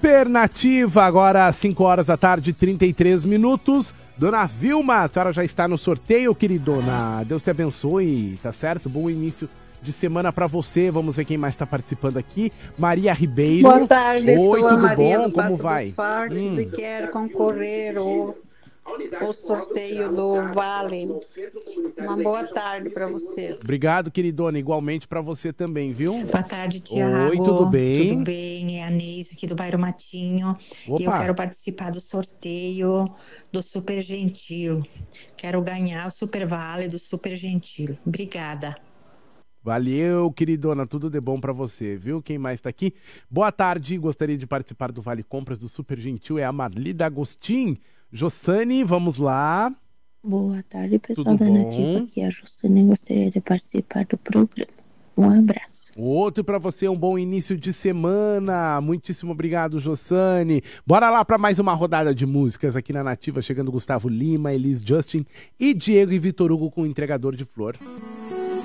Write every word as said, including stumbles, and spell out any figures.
Super Nativa, agora às cinco horas da tarde, trinta e três minutos. Dona Vilma, a senhora já está no sorteio, queridona. Deus te abençoe, tá certo? Bom início de semana pra você. Vamos ver quem mais está participando aqui. Maria Ribeiro. Boa tarde, Oi, sou a tudo Maria bom? do Como Passo vai? dos Fortes Hum. e quero concorrer ao, ao sorteio do Vale. Uma boa tarde para vocês. Obrigado, queridona. Igualmente pra você também, viu? Boa tarde, Tiago. Oi, tudo bem? Tudo bem? É a Neise aqui do Bairro Matinho. Opa. E eu quero participar do sorteio do Super Gentil. Quero ganhar o Super Vale do Super Gentil. Obrigada. Valeu, queridona, tudo de bom pra você, viu? Quem mais tá aqui? Boa tarde, gostaria de participar do Vale Compras do Super Gentil, é a Marlida Agostin. Jossane, vamos lá. Boa tarde, pessoal Tudo da bom? Nativa, aqui é a Jussane, gostaria de participar do programa. Um abraço. Outro pra você, um bom início de semana. Muitíssimo obrigado, Jossane. Bora lá pra mais uma rodada de músicas aqui na Nativa, chegando Gustavo Lima, Elis Justin e Diego e Vitor Hugo com o Entregador de Flor.